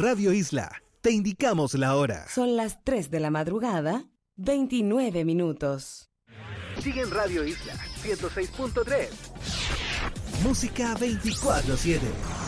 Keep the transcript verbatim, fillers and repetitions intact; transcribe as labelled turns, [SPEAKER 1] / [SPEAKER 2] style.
[SPEAKER 1] Radio Isla, te indicamos la hora.
[SPEAKER 2] Son las tres de la madrugada, veintinueve minutos.
[SPEAKER 1] Sigue en Radio Isla ciento seis punto tres. Música veinticuatro siete.